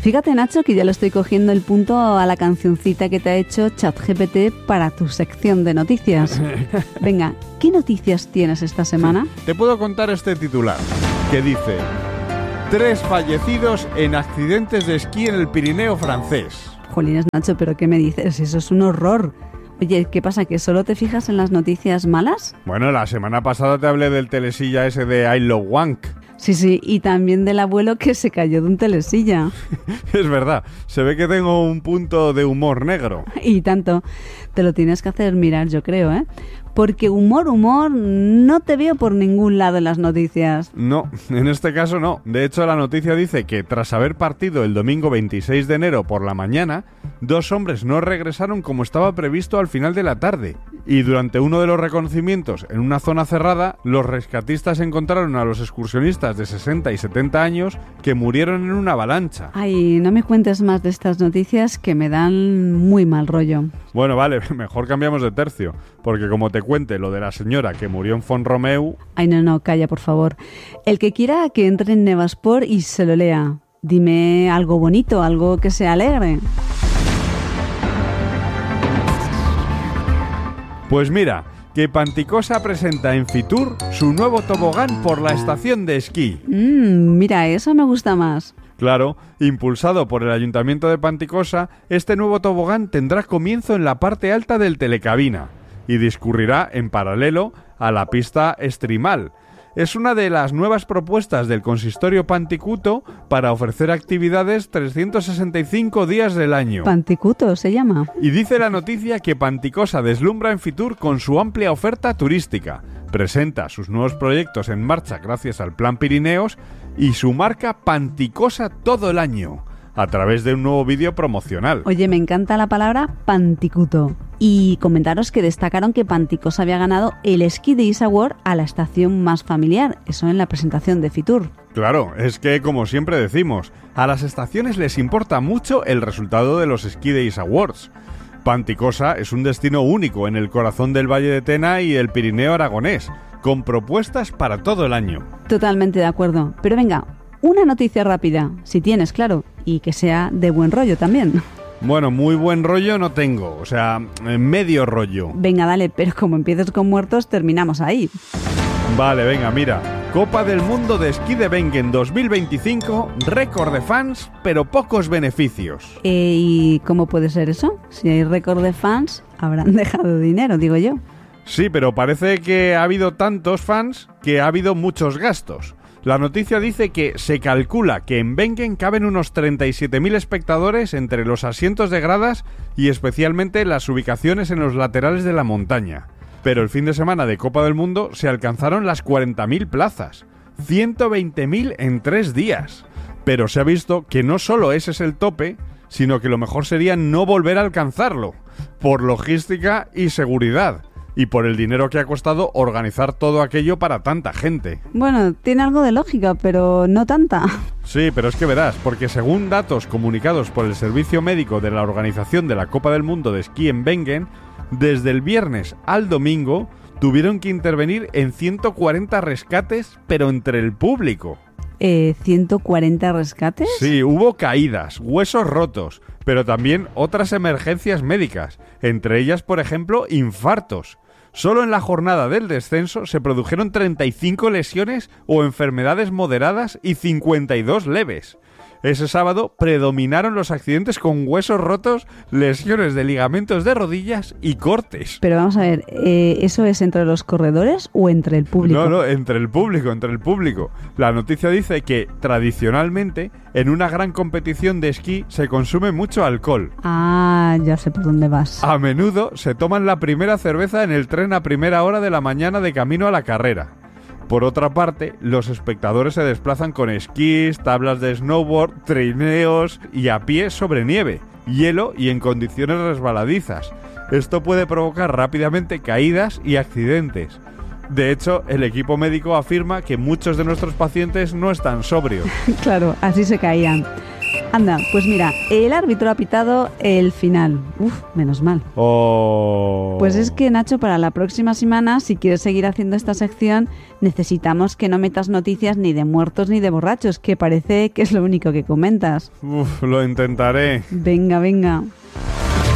Fíjate, Nacho, que ya le estoy cogiendo el punto a la cancioncita que te ha hecho ChatGPT para tu sección de noticias. Venga, ¿qué noticias tienes esta semana? Te puedo contar este titular, que dice: 3 fallecidos en accidentes de esquí en el Pirineo francés. Jolines, Nacho, ¿pero qué me dices? Eso es un horror. Oye, ¿qué pasa? ¿Que solo te fijas en las noticias malas? Bueno, la semana pasada te hablé del telesilla ese de I Love Wank. Sí, y también del abuelo que se cayó de un telesilla. Es verdad, se ve que tengo un punto de humor negro. Y tanto, te lo tienes que hacer mirar, yo creo, ¿eh? Porque humor, no te veo por ningún lado en las noticias. No, en este caso no. De hecho, la noticia dice que tras haber partido el domingo 26 de enero por la mañana, 2 hombres no regresaron como estaba previsto al final de la tarde. Y durante uno de los reconocimientos en una zona cerrada, los rescatistas encontraron a los excursionistas de 60 y 70 años que murieron en una avalancha. Ay, no me cuentes más de estas noticias que me dan muy mal rollo. Bueno, vale, mejor cambiamos de tercio, porque como te cuente lo de la señora que murió en Font-Romeu... Ay, no, calla, por favor. El que quiera que entre en Nevasport y se lo lea. Dime algo bonito, algo que sea alegre. Pues mira, que Panticosa presenta en Fitur su nuevo tobogán por la estación de esquí. Mira, eso me gusta más. Claro, impulsado por el Ayuntamiento de Panticosa, este nuevo tobogán tendrá comienzo en la parte alta del telecabina y discurrirá en paralelo a la pista estrimal. Es una de las nuevas propuestas del Consistorio Panticuto para ofrecer actividades 365 días del año. Panticuto se llama. Y dice la noticia que Panticosa deslumbra en Fitur con su amplia oferta turística. Presenta sus nuevos proyectos en marcha gracias al Plan Pirineos y su marca Panticosa todo el año, a través de un nuevo vídeo promocional. Oye, me encanta la palabra Panticuto. Y comentaros que destacaron que Panticosa había ganado el Ski Days Award a la estación más familiar, eso en la presentación de Fitur. Claro, es que, como siempre decimos, a las estaciones les importa mucho el resultado de los Ski Days Awards. Panticosa es un destino único en el corazón del Valle de Tena y el Pirineo aragonés, con propuestas para todo el año. Totalmente de acuerdo, pero venga, una noticia rápida, si tienes, claro, y que sea de buen rollo también. Bueno, muy buen rollo no tengo, o sea, medio rollo. Venga, dale, pero como empieces con muertos, terminamos ahí. Vale, venga, mira. Copa del Mundo de Esquí de Wengen 2025, récord de fans, pero pocos beneficios. ¿Y cómo puede ser eso? Si hay récord de fans, habrán dejado dinero, digo yo. Sí, pero parece que ha habido tantos fans que ha habido muchos gastos. La noticia dice que se calcula que en Wengen caben unos 37.000 espectadores entre los asientos de gradas y especialmente las ubicaciones en los laterales de la montaña. Pero el fin de semana de Copa del Mundo se alcanzaron las 40.000 plazas, 120.000 en 3 días. Pero se ha visto que no solo ese es el tope, sino que lo mejor sería no volver a alcanzarlo, por logística y seguridad, y por el dinero que ha costado organizar todo aquello para tanta gente. Bueno, tiene algo de lógica, pero no tanta. Sí, pero es que verás, porque según datos comunicados por el Servicio Médico de la Organización de la Copa del Mundo de Esquí en Wengen, desde el viernes al domingo tuvieron que intervenir en 140 rescates, pero entre el público. ¿140 rescates? Sí, hubo caídas, huesos rotos, pero también otras emergencias médicas, entre ellas, por ejemplo, infartos. Solo en la jornada del descenso se produjeron 35 lesiones o enfermedades moderadas y 52 leves. Ese sábado predominaron los accidentes con huesos rotos, lesiones de ligamentos de rodillas y cortes. Pero vamos a ver, ¿eso es entre los corredores o entre el público? No, entre el público. La noticia dice que, tradicionalmente, en una gran competición de esquí se consume mucho alcohol. Ah, ya sé por dónde vas. A menudo se toman la primera cerveza en el tren a primera hora de la mañana de camino a la carrera. Por otra parte, los espectadores se desplazan con esquís, tablas de snowboard, trineos y a pie sobre nieve, hielo y en condiciones resbaladizas. Esto puede provocar rápidamente caídas y accidentes. De hecho, el equipo médico afirma que muchos de nuestros pacientes no están sobrios. Claro, así se caían. Anda, pues mira, el árbitro ha pitado el final. Uf, menos mal. Oh. Pues es que, Nacho, para la próxima semana, si quieres seguir haciendo esta sección, necesitamos que no metas noticias ni de muertos ni de borrachos, que parece que es lo único que comentas. Uf, lo intentaré. Venga, venga.